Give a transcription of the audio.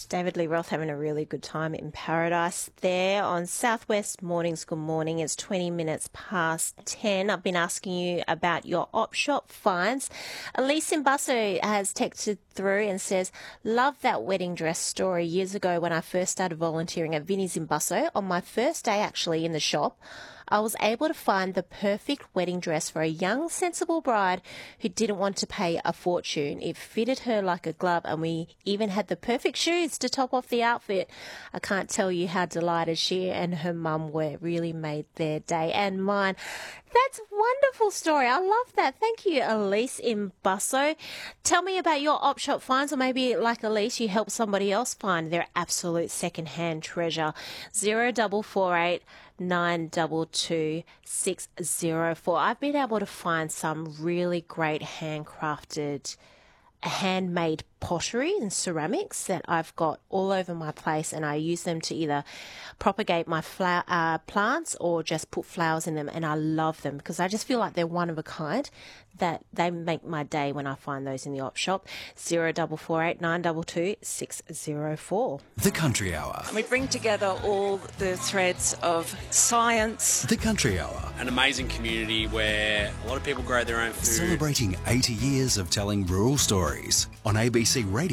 David Lee Roth having a really good time in paradise there on Southwest Mornings. Good morning. It's 20 minutes past 10. I've been asking you about your op shop finds. Elise in Busso has texted through and says, love that wedding dress story. Years ago when I first started volunteering at Vinnie's in Busso, on my first day actually in the shop, I was able to find the perfect wedding dress for a young, sensible bride who didn't want to pay a fortune. It fitted her like a glove, and we even had the perfect shoes to top off the outfit. I can't tell you how delighted she and her mum were. Really made their day and mine. That's a wonderful story. I love that. Thank you, Elise in Busso. Tell me about your op shop finds, or maybe like Elise, you help somebody else find their absolute second-hand treasure. 0448 922 604. I've been able to find some really great handcrafted, handmade pottery and ceramics that I've got all over my place, and I use them to either propagate my plants or just put flowers in them, and I love them because I just feel like they're one of a kind, that they make my day when I find those in the op shop. 0448 922 604. The Country Hour. We bring together all the threads of science. The Country Hour. An amazing community where a lot of people grow their own food. Celebrating 80 years of telling rural stories on ABC Radio.